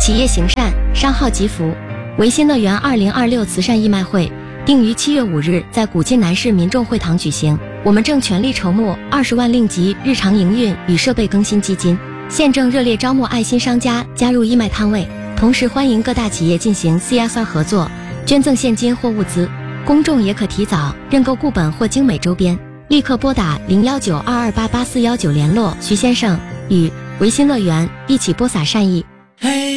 企业行善，商号吉福。维新乐园2026慈善义卖会定于7月5日在古晋南市民众会堂举行。我们正全力筹募20万令吉日常营运与设备更新基金，现正热烈招募爱心商家加入义卖摊位，同时欢迎各大企业进行 CSR 合作，捐赠现金或物资。公众也可提早认购固本或精美周边，立刻拨打01922888419联络徐先生，与维新乐园一起播撒善意。